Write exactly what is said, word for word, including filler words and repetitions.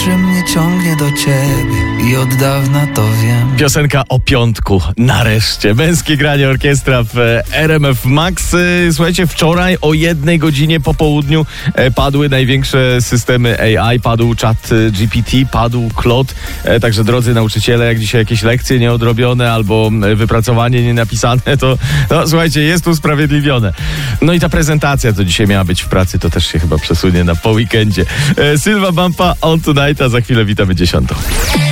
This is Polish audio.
że mnie ciągnie do ciebie i od dawna to wiem. Piosenka o piątku, nareszcie. Męskie granie orkiestra w R M F Max. Słuchajcie, wczoraj o jednej godzinie po południu padły największe systemy A I, padł Chat G P T, padł Claude. Także drodzy nauczyciele, jak dzisiaj jakieś lekcje nieodrobione albo wypracowanie nie napisane, to no, słuchajcie, jest usprawiedliwione. No i ta prezentacja, co dzisiaj miała być w pracy, to też się chyba przesunie na po weekendzie. Sylwa Bumpa on tonight, a za chwilę witamy dziesiątą.